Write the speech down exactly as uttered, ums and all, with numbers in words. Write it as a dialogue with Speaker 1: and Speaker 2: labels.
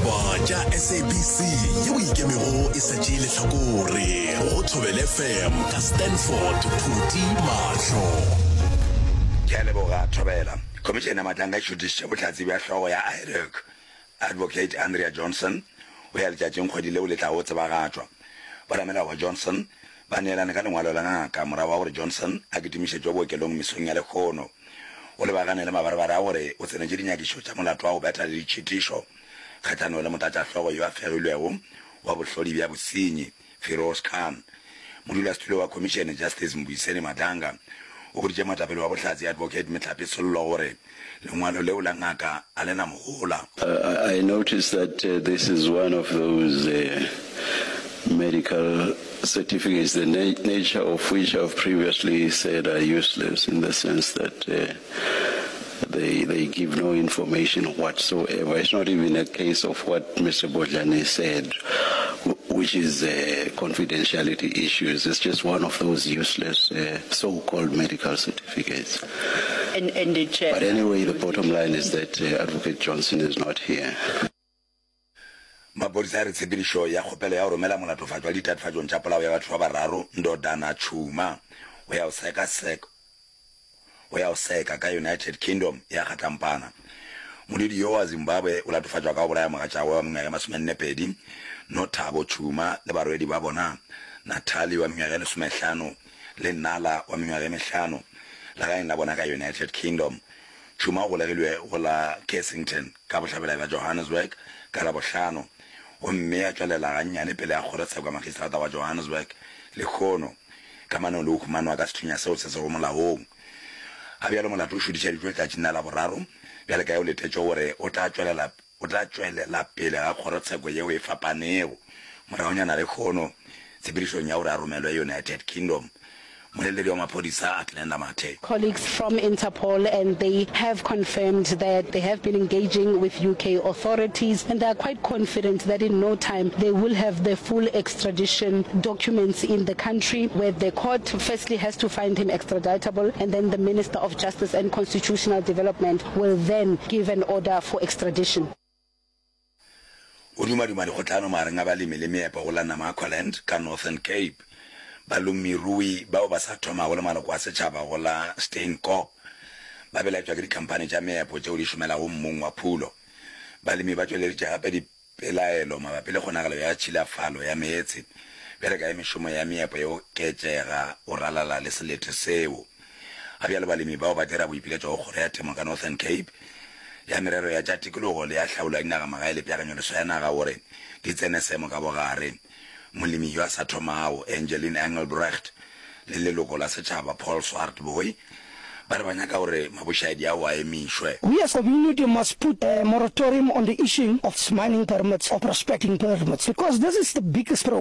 Speaker 1: ditaba tša S A B C yeo ikemego e šetše lehlakore go Thobela F M ka Stanford Phuti Mahlo.
Speaker 2: Ke a leboga Thobela. Komišene Matlanga e šutišitše bohlatsi bja hlogo ya I R E C Advocate Andrea Johnson o ya letšatšeng kgwedi leo le tla go tsebagatšwa. Boramela wa Johnson ba neelane ka lengwalo la ngaka morago wa gore Johnson a kitimišetšwa bookelong mesong ya lekgono. O lebagane le mabarabara a gore o tsenetše dinyakišo tša molato wa go betla le ditšhitišo kgatlhanong le motlatšahloogo yo a fegilwego wa bohlodi bja bosenyi Feroz Khan. Modulasetulo wa Commission Justice Mbuyiseni Madlanga o boditše moetapele wa bohlatsi Advocate Metlape Sello gore lengwalo leo la ngaka a le na mogola.
Speaker 3: I noticed that uh, this is one of those uh, medical certificates, the na nature of which I've previously said are useless in the sense that uh, they they give no information whatsoever. It's not even a case of what Mister Bojane said, which is uh, confidentiality issues. It's just one of those useless uh, so-called medical certificates.
Speaker 4: And, and the chair.
Speaker 3: But anyway, the bottom line is that uh, Advocate Johnson is not here.
Speaker 2: Mapodisa re tshepedišo ya kgopelo ya go romela molatofatšwa ditatofatšong tša polao ya batho ba bararo Ndodana Chuma o ya o sekaseka o ya o seka ka United Kingdom ya Kgatampana. Moledi yo wa Zimbabwe o latofatšwa ka go bolaya mogatšagwe wa mengwaga ya masomennepedi Nothabo Chuma le barwedi ba bona Natali wa mengwaga ya lesomehlano le Nala wa mengwaga ya mehlano la gaeng la bona ka United Kingdom. Chuma o golegilwe go la Kensington ka bohlabela bja Johannesburg ka la bohlano o mme a tšwelela gannyane pele ya kgorotsheko magistrata wa Johannesburg le kgono ka manong le humanwa ka sethunya seo se se go molaong. A bjalo molato o šodišeditšwe tšatšing la boraro bjale ka eo letetšo gore o tla tšwelela o tla tšwelela pele ga kgorotsheko yeo e fapanego moragonyana le kgono tshepedišong ya gore a romelwe United Kingdom.
Speaker 5: Colleagues from Interpol, and they have confirmed that they have been engaging with U K authorities, and they are quite confident that in no time they will have the full extradition documents in the country, where the court firstly has to find him extraditable, and then the Minister of Justice and Constitutional Development will then give an order for extradition.
Speaker 2: Northern Cape balomirui bao ba sa thoma go le maloko a setšhaba go la Steenkop ba belaetšwa ke dikhamphane tša meepo tšeo di šomela go mmung wa phulo. Balemi ba tšweleditše gape dipelaelo mabapi le kgonagalo ya tšhilafalo ya meetse bjale ka mešomo ya meepo yeo ketšega o ralala le selete seo. A bjale balemi bao ba dira boipiletšo go kgoro ya temo ka Northern Cape ya merero ya tša tikologo le ya hlaola dinaga magae le peakanyoleso ya naga gore di tsene seemo ka bogare. Molemi yo a sa thomao Angeline Engelbrecht le leloko la setšhaba Paul Swartboy ba re ba nyaka gore mabošaedi ao a emišwe.
Speaker 6: We as a community must put a moratorium on the issuing of mining permits or prospecting permits, because this is the biggest problem.